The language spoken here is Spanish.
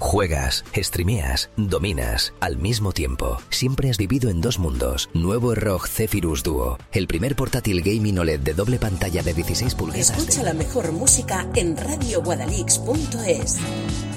Juegas, streameas, dominas, al mismo tiempo. Siempre has vivido en dos mundos. Nuevo ROG Zephyrus Duo, el primer portátil gaming OLED de doble pantalla de 16 pulgadas. Escucha la mejor música en radioguadalix.es.